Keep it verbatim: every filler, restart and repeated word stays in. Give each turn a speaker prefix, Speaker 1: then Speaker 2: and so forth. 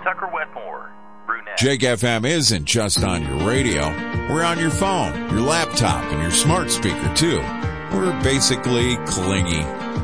Speaker 1: Tucker Wetmore, brunette.
Speaker 2: Jake F M isn't just on your radio. We're on your phone, your laptop, and your smart speaker, too. We're basically clingy.